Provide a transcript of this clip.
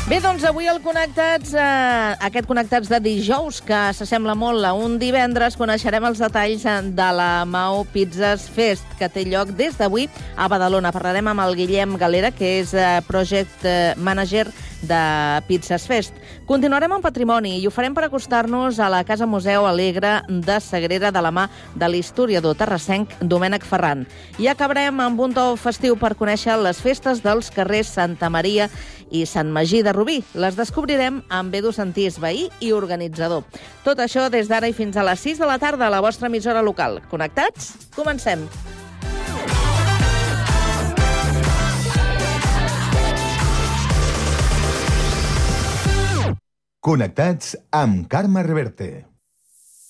Bé, doncs avui el Connectats, aquest Connectats de dijous, que s'assembla molt a un divendres, coneixerem els detalls de la Mau Pizzas Fest, que té lloc des d'avui a Badalona. Parlarem amb el Guillem Galera, que és Project Manager de Pizzas Fest. Continuarem amb patrimoni i ho farem per acostar-nos a la Casa Museu Alegre de Sagrera de la mà de l'historiador terrassenc Domènec Ferran. I acabarem amb un to festiu per conèixer les festes dels carrers Santa Maria i Sant Magí de Rubí. Les descobrirem amb Edu Santís, veí i organitzador. Tot això des d'ara i fins a les 6 de la tarda a la vostra emissora local. Connectats? Comencem! Connectats amb Carme Reverte.